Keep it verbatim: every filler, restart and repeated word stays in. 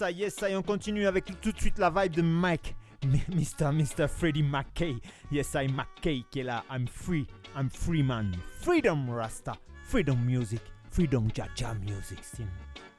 Rasta. Yes, I, on continue avec tout de suite la vibe de Mike. mister mister Freddie McKay. Yes, I McKay qui est là. I'm free. I'm free man. Freedom Rasta. Freedom music. Freedom Jaja music. Still.